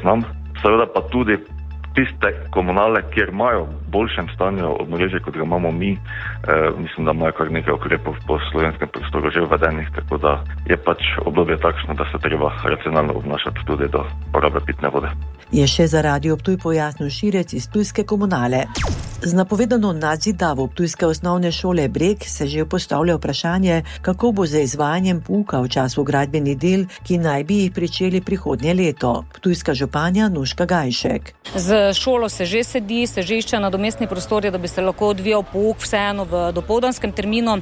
poznam. Seveda pa tudi tiste komunale, kjer imajo v boljšem stanju omrežje, kot ga imamo mi, mislim, da imajo kar nekaj ukrepov po slovenskem prostoru že uvedenih, tako da je pač obdobje takšno, da se treba racionalno obnašati tudi do porabe pitne vode. Je še za Radio Ptuj pojasnil Širec iz ptujske komunale. Z napovedano nadzidavo ptujske osnovne šole Breg se že postavlja vprašanje, kako bo z izvajanjem pouka v času gradbenih del, ki naj bi jih pričeli prihodnje leto. Ptujska županja Nuška Gajšek. Z šolo se že sedi, se že išče nadomestni prostori, da bi se lahko odvijal pouk vseeno v dopoldanskem terminu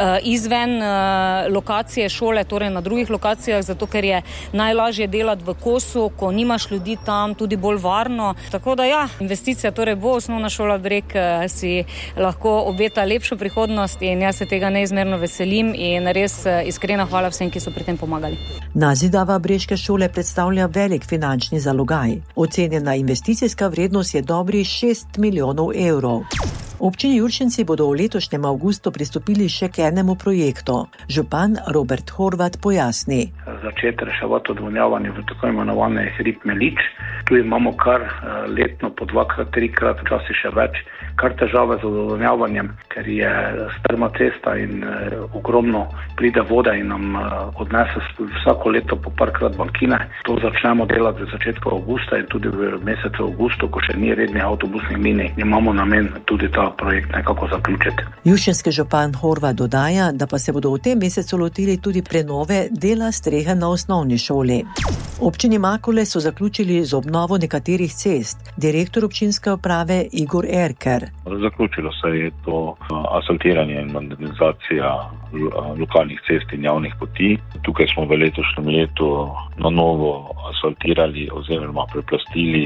izven lokacije šole, torej na drugih lokacijah, zato ker je najlažje delati v kosu, ko nimaš ljudi tam, tudi bolj varno. Tako da ja, investicija torej bo osnovna šola Breg si lahko obeta lepšo prihodnost in jaz se tega neizmerno veselim in res iskrena hvala vsem, ki so pri tem pomagali. Nadzidava breške šole predstavlja velik finančni zalogaj. Ocenjena investicijska vrednost je dobrih 6 milijonov evrov. Občini Juršenci bodo v letošnjem avgustu pristopili še k enemu projektu. Župan Robert Horvat pojasni. Začeti reševati odvodnjavanje v tako imenovane hrib Melič. Tu imamo kar letno po 2-krat, 3-krat, včasih še več, kar težave z odvodnjavanjem, ker je strma cesta in ogromno pride vode in nam odnese vsako leto po parkrat bankine. To začnemo delati v začetku avgusta in tudi v mesecu avgustu, ko še ni rednih avtobusnih linij, imamo namen tudi ta projekt nekako zaključiti. Juršenski župan Horvat dodaja, da pa se bodo v tem mesecu lotili tudi prenove dela strehe na osnovni šoli. Občini Makole so zaključili z obnovo nekaterih cest. Direktor občinske uprave Igor Erker. Zaključilo se je to asfaltiranje in modernizacija lokalnih cest in javnih poti. Tukaj smo v letošnjem letu na novo asfaltirali oziroma preplastili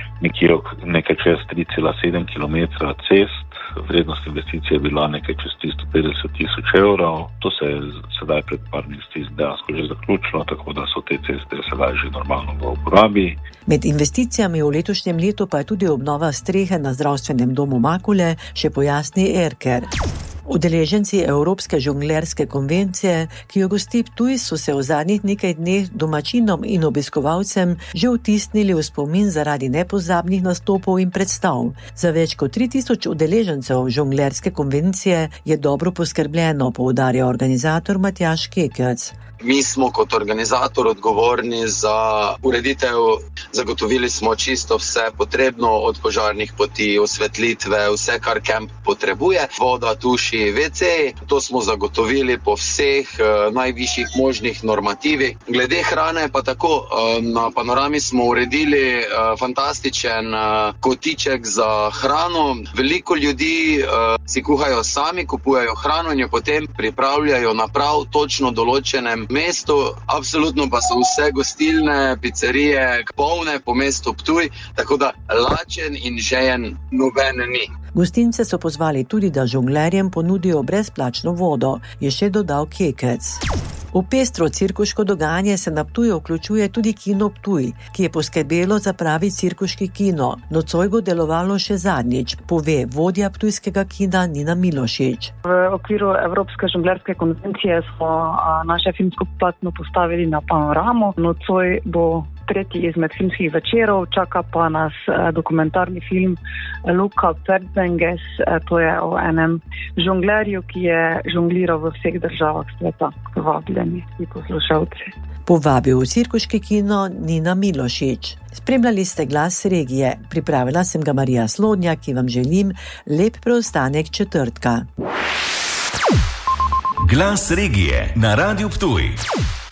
nekaj čez 3,7 km cest. Vrednost investicije je bila nekaj čez 350 tisoč evrov. To se je sedaj pred par meseci dejansko že zaključilo, tako da so te ceste sedaj že normalno v uporabi. Med investicijami v letošnjem letu pa je tudi obnova strehe na zdravstvenem domu Makule, še pojasni Erker. Udeleženci Evropske žonglerske konvencije, ki jo gosti Ptuj, so se v zadnjih nekaj dneh domačinom in obiskovalcem že vtisnili v spomin zaradi nepozabnih nastopov in predstav. Za več kot 3000 udeležencev žonglerske konvencije je dobro poskrbljeno, poudarja organizator Matjaž Kekec. Mi smo kot organizator odgovorni za ureditev, zagotovili smo čisto vse potrebno, od požarnih poti, osvetlitve, vse, kar kamp potrebuje, voda, tuši, WC. To smo zagotovili po vseh najvišjih možnih normativih. Glede hrane pa tako, na Panorami smo uredili fantastičen kotiček za hrano. Veliko ljudi si kuhajo sami, kupujejo hrano in jo potem pripravljajo na prav točno določenem mestu, absolutno pa so vse gostilne, pizzerije polne po mestu Ptuj, tako da lačen in žejen noben ni. Gostince so pozvali tudi, da žonglerjem ponudijo brezplačno vodo, je še dodal Kekec. V pestro cirkuško dogajanje se na Ptuju vključuje tudi Kino Ptuj, ki je poskrbelo za pravi cirkuški kino. Nocoj bo delovalo še zadnjič, pove vodja ptujskega kina Nina Milošič. V okviru Evropske žonglerske konvencije smo naše filmsko platno postavili na Panoramo. Nocoj bo tretji izmed filmskih večerov, čaka pa nas dokumentarni film Luka Pertzenges, to je o enem žonglerju, ki je žongliral v vseh državah sveta. Vabljeni vsi poslušalci. Povabil v cirkuški kino Nina Milošič. Spremljali ste Glas regije. Pripravila sem ga Marija Slodnjak, ki vam želim lep preostanek četrtka. Glas regije na Radio Ptuj.